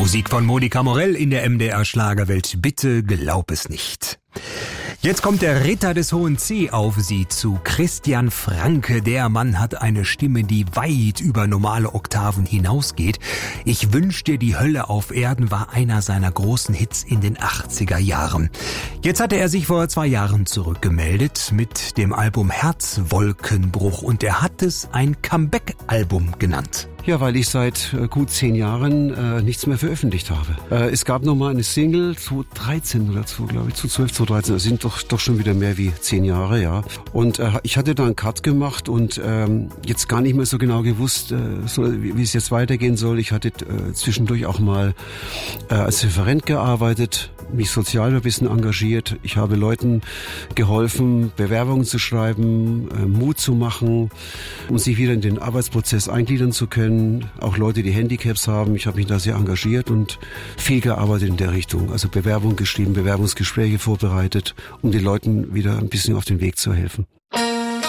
Musik von Monika Morell in der MDR Schlagerwelt. Bitte glaub es nicht. Jetzt kommt der Ritter des Hohen C auf Sie zu. Christian Franke. Der Mann hat eine Stimme, die weit über normale Oktaven hinausgeht. Ich wünsch dir die Hölle auf Erden war einer seiner großen Hits in den 80er Jahren. Jetzt hatte er sich vor 2 Jahren zurückgemeldet mit dem Album Herzwolkenbruch und er hat es ein Comeback-Album genannt. Ja, weil ich seit gut 10 Jahren nichts mehr veröffentlicht habe. Es gab noch mal eine Single, 2013 oder zu 12, 2013. Das sind doch schon wieder mehr wie 10 Jahre, ja. Und ich hatte da einen Cut gemacht und jetzt gar nicht mehr so genau gewusst, wie es jetzt weitergehen soll. Ich hatte zwischendurch auch mal als Referent gearbeitet, mich sozial ein bisschen engagiert. Ich habe Leuten geholfen, Bewerbungen zu schreiben, Mut zu machen, um sich wieder in den Arbeitsprozess eingliedern zu können. Auch Leute, die Handicaps haben. Ich habe mich da sehr engagiert und viel gearbeitet in der Richtung. Also Bewerbungen geschrieben, Bewerbungsgespräche vorbereitet, um den Leuten wieder ein bisschen auf den Weg zu helfen.